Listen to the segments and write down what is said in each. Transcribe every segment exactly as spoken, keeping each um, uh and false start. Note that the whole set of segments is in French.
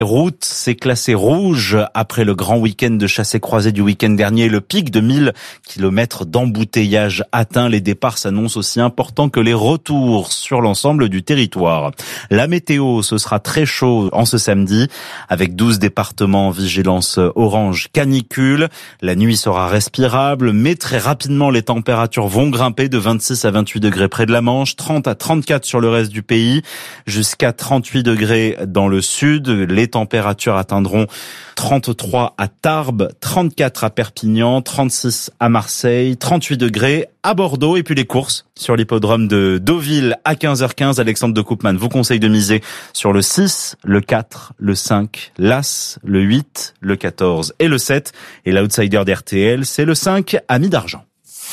Route, c'est classé rouge après le grand week-end de chassé-croisé du week-end dernier. Le pic de mille kilomètres d'embouteillage atteint. Les départs s'annoncent aussi importants que les retours sur l'ensemble du territoire. La météo, ce sera très chaud en ce samedi avec douze départements en vigilance orange canicule. La nuit sera respirable, mais très rapidement les températures vont grimper de vingt-six à vingt-huit degrés près de la Manche, trente à trente-quatre sur le reste du pays, jusqu'à trente-huit degrés dans le sud. Les températures atteindront trente-trois à Tarbes, trente-quatre à Perpignan, trente-six à Marseille, trente-huit degrés à Bordeaux. Et puis les courses sur l'hippodrome de Deauville à quinze heures quinze. Alexandre de Koopman vous conseille de miser sur le six, le quatre, le cinq, l'As, le huit, le quatorze et le sept. Et l'outsider d'R T L, c'est le cinq, Ami d'Argent.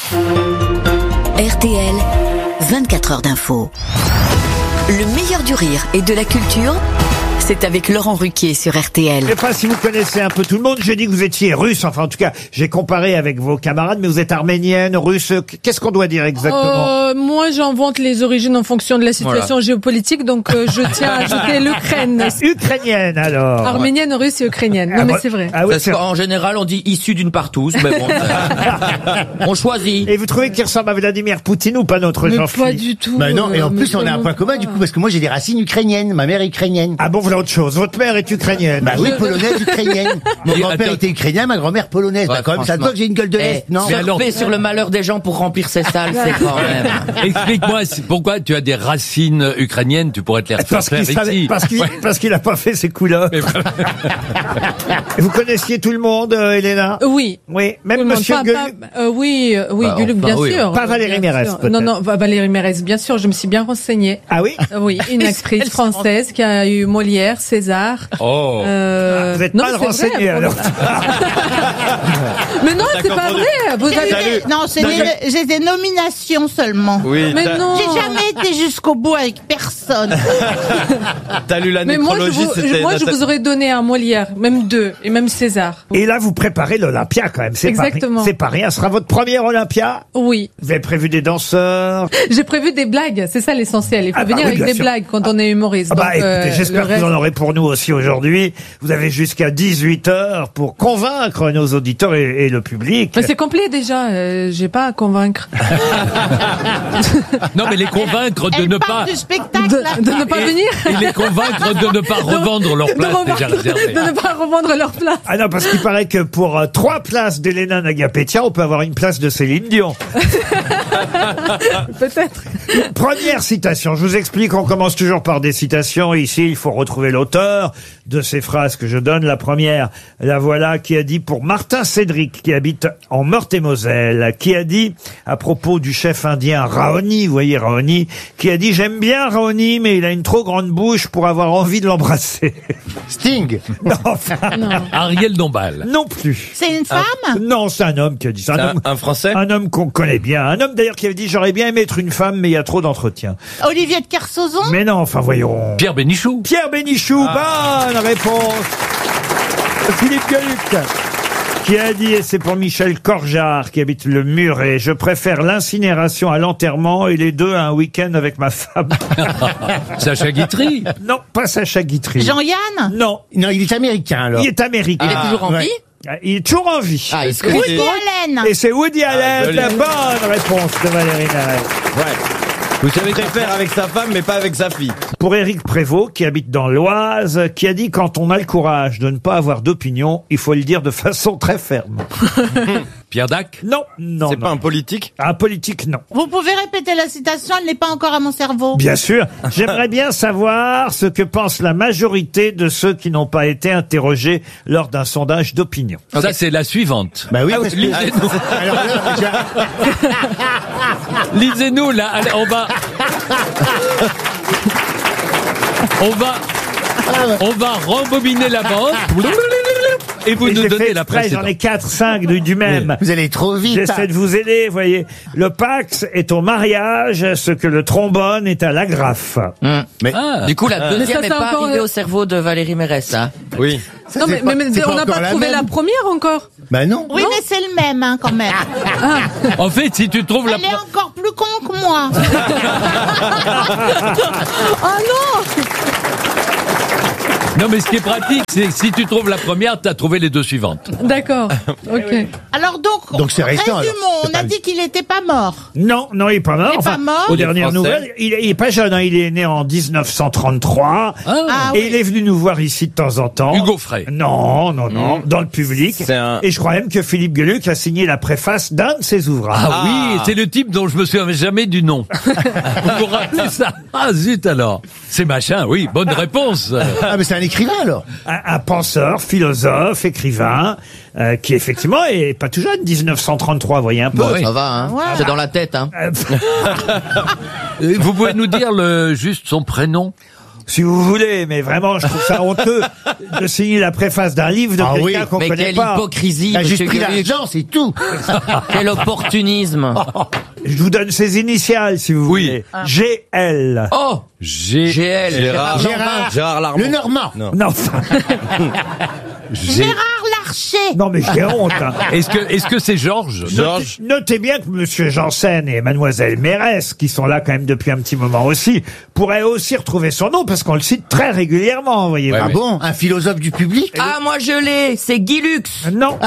R T L, vingt-quatre heures d'info. Le meilleur du rire et de la culture, c'est avec Laurent Ruquier sur R T L. Je ne sais pas si vous connaissez un peu tout le monde. J'ai dit que vous étiez russe. Enfin, en tout cas, j'ai comparé avec vos camarades, mais vous êtes arménienne, russe. Qu'est-ce qu'on doit dire exactement? euh, Moi, j'invente les origines en fonction de la situation voilà. géopolitique. Donc, euh, je tiens à ajouter l'Ukraine. Ukrainienne, alors. Arménienne, russe et ukrainienne. Non, ah, mais c'est vrai. Ah, oui, Parce qu'en général, on dit issu d'une partouze. Mais bon, on choisit. Et vous trouvez qu'il ressemble à Vladimir Poutine ou pas, notre Jean-Philippe? Pas du tout. Bah non, et en plus, on a un point commun, du coup, parce que moi, j'ai des racines ukrainiennes. Ma mère est ukrainienne. Ah bon, voilà autre chose. Votre mère est ukrainienne. Bah oui, polonaise, ukrainienne. Mon grand-père était ukrainien, ma grand-mère polonaise. Ouais, bah, quand même, ça te voit que j'ai une gueule de l'Est, eh, non? Mais alors, sur le malheur des gens pour remplir ses salles, c'est quand même. Explique-moi, pourquoi tu as des racines ukrainiennes, tu pourrais te les refaire parce qu'il ici. savait, parce qu'il, ouais. parce qu'il a pas fait ses couleurs. Vous connaissiez tout le monde, euh, Elena? Oui. Oui. Même Monsieur pas, Gueluc? Pas, euh, oui, euh, oui, bah, Gueluc, bien oui, sûr. Pas Valérie Mérès, peut-être. Non, non, Valérie Mérès, bien sûr, je me suis bien renseignée. Ah oui? Euh, oui, une actrice française qui a eu Molière, César. Oh. Euh, ah, vous êtes non, mal renseigné, alors. Mais non, c'est pas vrai. Vous avez... Non, c'est des, j'ai des nominations seulement. Oui. Mais non. J'ai jamais été jusqu'au bout avec personne. T'as lu la Mais moi, nécrologie, je vous, c'était... moi, je vous aurais donné un Molière, même deux, et même César. Et là, vous préparez l'Olympia, quand même. C'est Exactement. Pas, c'est pas rien. Ce sera votre première Olympia? Oui. Vous avez prévu des danseurs? J'ai prévu des blagues. C'est ça l'essentiel. Il faut ah bah venir oui, avec des sûr. blagues quand on est humoriste. Ah bah, Donc, écoutez, euh, j'espère que reste... vous en aurez pour nous aussi aujourd'hui. Vous avez jusqu'à dix-huit heures pour convaincre nos auditeurs et, et le public. Mais c'est complet déjà. Euh, j'ai pas à convaincre. Non, mais les convaincre de Elle ne parle pas du spectacle, de, de ne pas et, venir. et les convaincre de ne pas revendre leur place de déjà réservée. De ne pas revendre leur place. Ah non, parce qu'il paraît que pour euh, trois places d'Elena Nagapétia, on peut avoir une place de Céline Dion. Peut-être. Première citation. Je vous explique, on commence toujours par des citations. Ici, il faut retrouver l'auteur de ces phrases que je donne. La première, la voilà, qui a dit pour Martin Cédric, qui habite en Meurthe-et-Moselle, qui a dit, à propos du chef indien Raoni, vous voyez Raoni, qui a dit « J'aime bien Raoni, mais il a une trop grande bouche pour avoir envie de l'embrasser. » Sting. Non, enfin, Non. Ariel Dombal. non plus. C'est une femme? Non, c'est un homme qui a dit ça. Un, Un, homme, un Français? un homme qu'on connaît bien. Un homme d'ailleurs qui avait dit « J'aurais bien aimé être une femme, mais il y a trop d'entretien. » Olivier de Kersauzon? Mais non, enfin voyons. Pierre Bénichou. Pierre Bénichou, Ah. bonne réponse. Philippe Gueluc, qui a dit, et c'est pour Michel Corjard, qui habite le Muret, je préfère l'incinération à l'enterrement et les deux à un week-end avec ma femme. Sacha Guitry. Non, pas Sacha Guitry. Jean-Yann? Non, Non, il est américain, alors. il est américain. Il est toujours en ouais. vie? Il est toujours en vie. Ah, est-ce que Woody c'est... Allen? Et c'est Woody Allen, joli. la bonne réponse de Valérie Mérès. Ouais. Vous savez préfère avec sa femme, mais pas avec sa fille. Pour Éric Prévost, qui habite dans l'Oise, qui a dit « Quand on a le courage de ne pas avoir d'opinion, il faut le dire de façon très ferme. » Pierre Dac. Non, non, C'est non. pas un politique? Un politique, non. Vous pouvez répéter la citation, elle n'est pas encore à mon cerveau. Bien sûr. J'aimerais bien savoir ce que pense la majorité de ceux qui n'ont pas été interrogés lors d'un sondage d'opinion. Ça, c'est la suivante. Bah oui, Ah, parce que... lisez-nous. Alors là, déjà... Lisez-nous, là. Allez, on va... on va... On va rembobiner la bande. Et vous Et nous j'ai donnez fait la exprès, précédente. j'en ai quatre, cinq du, du même. Vous allez trop vite. J'essaie de vous aider, vous voyez. Le Pax est au mariage ce que le trombone est à l'agrafe. Hum. Mais... Ah. Du coup, la Mais deuxième ça, n'est c'est pas encore, arrivée euh, au cerveau de Valérie Mérès, hein. Oui. Ça, Non, c'est mais, pas- mais, mais c'est on n'a encore pas la trouvé même. la première encore. Bah non. Oui, mais c'est le même, hein, quand même. En fait, si tu trouves la... Elle est encore plus con que moi. Oh non! Non, mais ce qui est pratique, c'est que si tu trouves la première, t'as trouvé les deux suivantes. D'accord. Ok. Alors donc, Donc c'est récent, alors. résumons, C'est on pas a le- dit qu'il n'était pas mort. Non, non, il est pas mort. Il est Enfin, pas mort. aux Il est dernières français. nouvelles, il est, il est pas jeune. Hein, il est né en dix-neuf cent trente-trois. Ah Et oui. il est venu nous voir ici de temps en temps. Hugo Frey. Non, non, non, dans le public. C'est un- Et je crois même que Philippe Gueluc a signé la préface d'un de ses ouvrages. Ah, oui, c'est le type dont je me souviens jamais du nom. Vous vous rappelez ça? Ah zut alors. C'est machin, oui, bonne réponse. Ah, mais c'est un écrivain, alors. Un, un penseur, philosophe, écrivain, euh, qui effectivement est pas tout jeune, dix-neuf cent trente-trois, vous voyez un peu. Bon, ça va, hein. Ouais. C'est dans la tête, hein. Euh, Euh, Vous pouvez nous dire le juste son prénom? si vous voulez, mais vraiment, je trouve ça honteux de signer la préface d'un livre de Ah oui, quelqu'un qu'on Mais connaît quelle pas. hypocrisie, T'as juste monsieur pris Gueluc. l'argent, c'est tout. Quel opportunisme. Je vous donne ses initiales, si vous Oui. voulez. G L. Oh, G. G L. Gérard. Gérard, Gérard Larmand. le Normand. Non. Non, enfin, G. Gérard Larcher. non, mais j'ai honte. Hein. Est-ce que est-ce que c'est Georges? Georges. Notez, notez bien que Monsieur Janssen et Mademoiselle Mérès, qui sont là quand même depuis un petit moment aussi, pourraient aussi retrouver son nom parce qu'on le cite très régulièrement, voyez-vous. Ouais, Ah mais- bon, un philosophe du public? Ah, moi je l'ai, c'est Guy Lux. Non.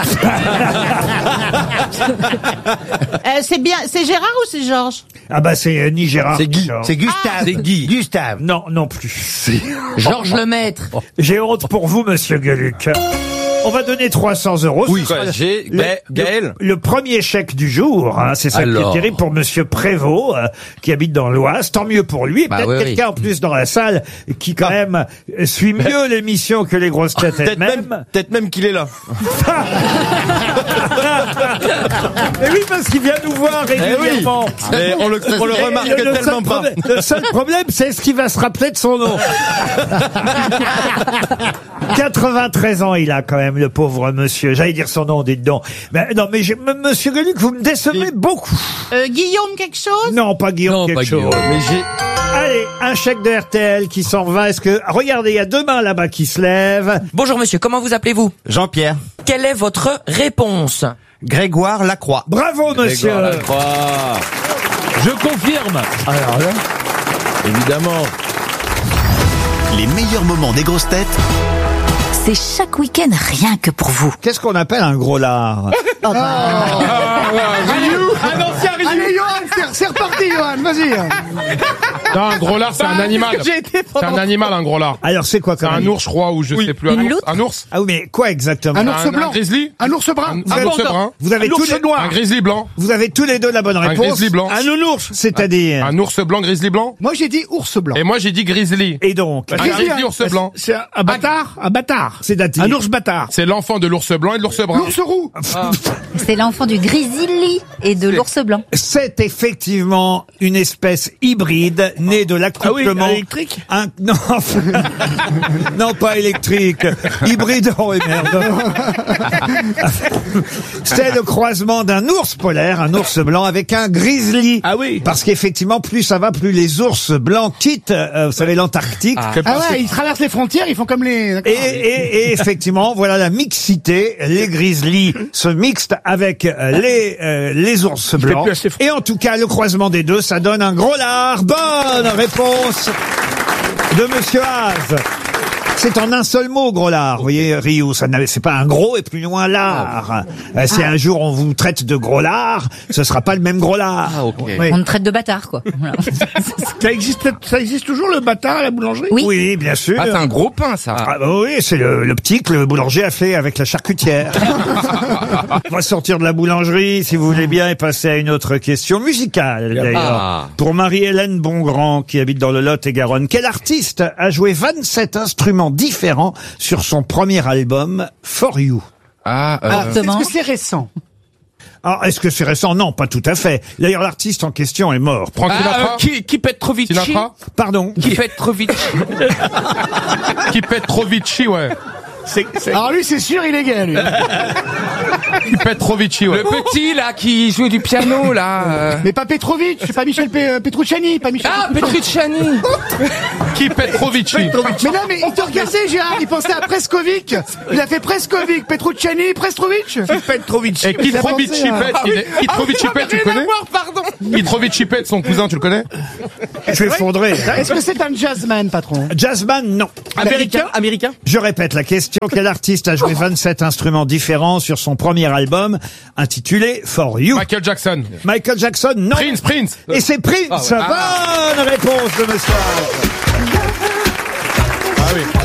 Euh, c'est bien, c'est Gérard ou c'est Georges? Ah bah c'est euh, ni Gérard. C'est ni Guy. Georges. C'est Gustave. c'est Guy. Gustave. Non, non plus. Georges Lemaître. J'ai honte pour vous, Monsieur Gueluc. On va donner trois cents euros. Oui, Ce sera quoi, G, le- Ga- Gaël. Le, le premier chèque du jour, hein, c'est ça qui Alors. est terrible pour Monsieur Prévost, euh, qui habite dans l'Oise. Tant mieux pour lui. Et Bah peut-être oui, oui. quelqu'un en plus dans la salle qui quand même euh, suit mieux l'émission que les grosses têtes Peut-être elles-mêmes. même, peut-être même qu'il est là. Mais oui, parce qu'il vient nous voir régulièrement. Mais on le, on le Et remarque le, le tellement seul pas. problème, le seul problème, c'est ce qu'il va se rappeler de son nom. quatre-vingt-treize ans, il a quand même, le pauvre monsieur. J'allais dire son nom, dites donc. Mais, non, mais j'ai- m- monsieur Gueluc, vous me décevez beaucoup. Euh, Guillaume quelque chose? Non, pas Guillaume Non, quelque pas chose. Guillaume. Mais j'ai, Allez, un chèque de R T L qui s'en va. Est-ce que, regardez, il y a deux mains là-bas qui se lèvent. Bonjour monsieur, comment vous appelez-vous? Jean-Pierre. Quelle est votre réponse? Grégoire Lacroix. Bravo, monsieur. Grégoire Lacroix. Je confirme. Alors là, Évidemment. Les meilleurs moments des grosses têtes C'est chaque week-end rien que pour vous. Qu'est-ce qu'on appelle un gros lard? un ancien Allez, Johan, c'est- c'est reparti, Johan, vas-y. Non, un gros lard, c'est un animal. C'est un animal, un gros lard. Alors, c'est quoi C'est comme un animal? ours, je crois, ou je sais plus. Une Un ours. loutre Un ours. Ah oui, mais quoi exactement? Un ours blanc. Un grizzly. Un ours brun. Un ours brun. Vous avez tous les, Un grizzly blanc. vous avez tous les deux la bonne Un réponse. grizzly blanc. Un nounours. C'est-à-dire. Un ours blanc, grizzly blanc. Moi, j'ai dit ours blanc. Et moi, j'ai dit grizzly. Et donc. Un grizzly ours blanc. C'est un, un bâtard, un bâtard. C'est-à-dire. Un ours bâtard. C'est l'enfant de l'ours blanc et de l'ours brun. L'ours roux. C'est l'enfant du grizzly et de l'ours blanc. C'est effectivement une espèce hybride née de l'accouplement. Ah oui, électrique un, non, non, pas électrique. Hybride, oh merde. C'est le croisement d'un ours polaire, un ours blanc, avec un grizzly. Ah oui. Parce qu'effectivement, plus ça va, plus les ours blancs quittent, euh, vous savez, l'Antarctique. Ah ouais, ils traversent les frontières, ils font comme les... Et, et, et effectivement, voilà la mixité. Les grizzlies se mixent avec euh, les euh, les ours blancs. plus assez froid. Et en tout cas, le croisement des deux, ça donne un gros lard. Bonne réponse de Monsieur Haas. C'est en un seul mot, gros lard. Vous voyez, Rio, ça n'avait, c'est pas un gros et plus loin lard. Euh, Si un jour on vous traite de gros lard, ce sera pas le même gros lard. Ah, ok. Oui. On te traite de bâtard, quoi. Voilà. Ça existe, ça existe toujours le bâtard à la boulangerie? Oui. Oui, bien sûr. Ah, c'est un gros pain, ça. Ah bah oui, c'est le, le petit que le boulanger a fait avec la charcutière. On va sortir de la boulangerie, si vous voulez bien, et passer à une autre question musicale, d'ailleurs. Ah. Pour Marie-Hélène Bongrand, qui habite dans le Lot-et-Garonne. Quel artiste a joué vingt-sept instruments différents sur son premier album, For You? Ah, Ah, est-ce Exactement. que c'est récent? Alors, est-ce que c'est récent? Non, pas tout à fait. D'ailleurs, l'artiste en question est mort. Frank Sinatra. qui, qui Petrovici. Sinatra. Pardon. Qui Petrovici. Qui Petrovici, ouais. Alors lui, c'est sûr, il est gay, lui. Qui Petrovici, ouais. Le petit, là, qui joue du piano, là. euh. Mais pas Petrovic, c'est pas Michel Pe- Petrucciani, pas Michel Ah, Petrucciani. Qui Petrovici. Mais non, mais il te regardait, Gérard, il pensait à Preskovic. Il a fait Preskovic, Petrucciani, Prestrovic. Petrovici. Et Kitrovici Pet, il est- Kitrovici Pet, tu le connais? Pardon. Kitrovici Pet, son cousin, tu le connais? Je vais fondrer. Est-ce que c'est un jazzman, patron? Jazzman, non. Américain, américain. Je répète la question. Quel artiste a joué vingt-sept instruments différents sur son premier album intitulé For You? Michael Jackson. Michael Jackson, non. Prince, Prince. Et c'est Prince. Ah ouais. Bonne réponse de monsieur. Ah oui.